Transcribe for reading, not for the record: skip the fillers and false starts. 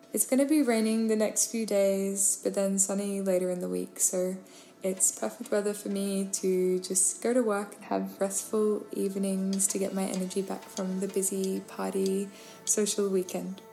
It's going to be raining the next few days, but then sunny later in the week, so it's perfect weather for me to just go to work and have restful evenings to get my energy back from the busy party social weekend.